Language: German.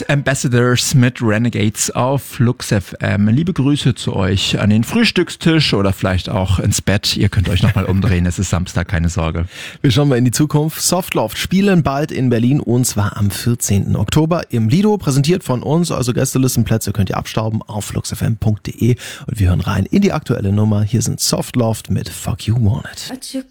Ambassadors mit Renegades auf Flux FM. Liebe Grüße zu euch an den Frühstückstisch oder vielleicht auch ins Bett. Ihr könnt euch nochmal umdrehen, es ist Samstag, keine Sorge. Wir schauen mal in die Zukunft. Softloft spielen bald in Berlin und zwar am 14. Oktober im Lido, präsentiert von uns. Also Gästelistenplätze könnt ihr abstauben auf fluxfm.de und wir hören rein in die aktuelle Nummer. Hier sind Softloft mit Fuck You Want It.